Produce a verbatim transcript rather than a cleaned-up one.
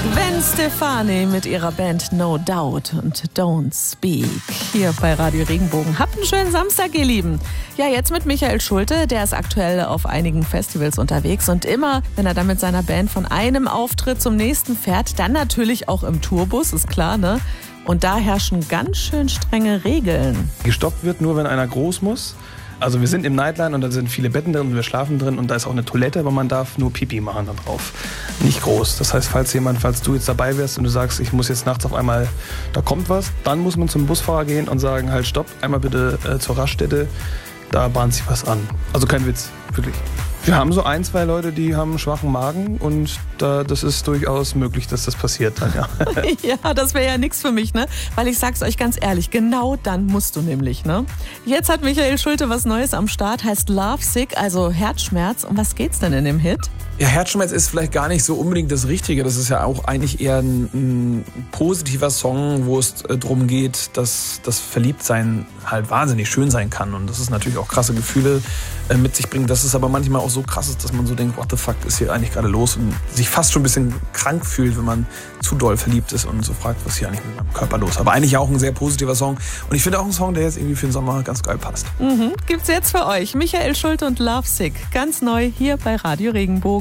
Gwen Stefani mit ihrer Band No Doubt und Don't Speak hier bei Radio Regenbogen. Habt einen schönen Samstag, ihr Lieben. Ja, jetzt mit Michael Schulte, der ist aktuell auf einigen Festivals unterwegs und immer, wenn er dann mit seiner Band von einem Auftritt zum nächsten fährt, dann natürlich auch im Tourbus, ist klar, ne? Und da herrschen ganz schön strenge Regeln. Gestoppt wird nur, wenn einer groß muss. Also wir sind im Nightline und da sind viele Betten drin und wir schlafen drin und da ist auch eine Toilette, aber man darf nur Pipi machen da drauf. Nicht groß. Das heißt, falls jemand, falls du jetzt dabei wärst und du sagst, ich muss jetzt nachts auf einmal, da kommt was, dann muss man zum Busfahrer gehen und sagen, halt stopp, einmal bitte äh, zur Raststätte, da bahnt sich was an. Also kein Witz, wirklich. Wir haben so ein, zwei Leute, die haben einen schwachen Magen und da, das ist durchaus möglich, dass das passiert dann, ja. Ja, das wäre ja nichts für mich, ne? Weil ich sag's euch ganz ehrlich, genau dann musst du nämlich, ne? Jetzt hat Michael Schulte was Neues am Start, heißt Love Sick, also Herzschmerz. Um was geht's denn in dem Hit? Ja, Herzschmerz ist vielleicht gar nicht so unbedingt das Richtige. Das ist ja auch eigentlich eher ein, ein positiver Song, wo es äh, darum geht, dass das Verliebtsein halt wahnsinnig schön sein kann. Und das ist natürlich auch krasse Gefühle äh, mit sich bringt. Dass es aber manchmal auch so krass ist, dass man so denkt, what the fuck ist hier eigentlich gerade los? Und sich fast schon ein bisschen krank fühlt, wenn man zu doll verliebt ist und so fragt, was ist hier eigentlich mit meinem Körper los? Aber eigentlich auch ein sehr positiver Song. Und ich finde auch ein Song, der jetzt irgendwie für den Sommer ganz geil passt. Mhm. Gibt's jetzt für euch Michael Schulte und Love Sick. Ganz neu hier bei Radio Regenbogen.